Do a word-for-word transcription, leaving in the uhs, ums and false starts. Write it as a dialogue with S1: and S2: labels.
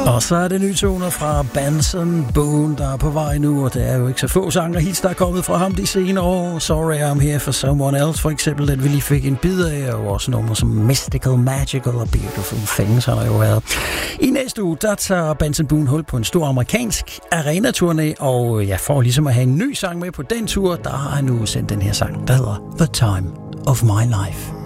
S1: Og så er det nye toner fra Benson Boone, der er på vej nu, og det er jo ikke så få sanger hits, der er kommet fra ham de senere år. Sorry, I'm Here for Someone Else, for eksempel, den vi lige fik en bid af, og også nummer som Mystical, Magical og Beautiful Things har der jo været. I næste uge, der tager Benson Boone hul på en stor amerikansk arena-turné, og ja, for ligesom at have en ny sang med på den tur, der har han nu sendt den her sang, der hedder The Time of My Life.